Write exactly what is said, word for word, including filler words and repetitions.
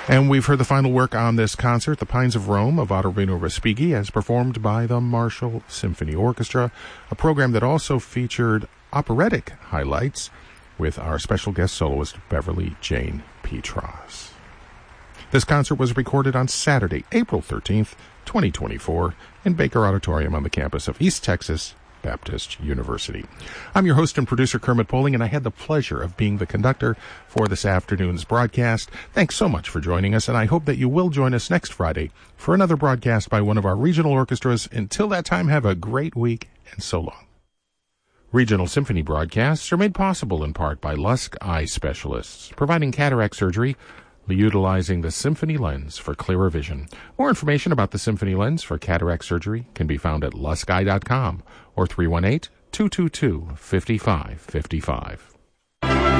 And we've heard the final work on this concert, The Pines of Rome of Otorino Respighi, as performed by the Marshall Symphony Orchestra, a program that also featured operatic highlights with our special guest soloist, Beverly Jane Petras. This concert was recorded on Saturday, April thirteenth, twenty twenty-four, in Baker Auditorium on the campus of East Texas Baptist University. I'm your host and producer, Kermit Poling, and I had the pleasure of being the conductor for this afternoon's broadcast. Thanks so much for joining us, and I hope that you will join us next Friday for another broadcast by one of our regional orchestras. Until that time, have a great week, and so long. Regional Symphony broadcasts are made possible in part by Lusk Eye Specialists, providing cataract surgery utilizing the Symphony Lens for clearer vision. More information about the Symphony Lens for cataract surgery can be found at lusk eye dot com or three one eight, two two two, five five five five.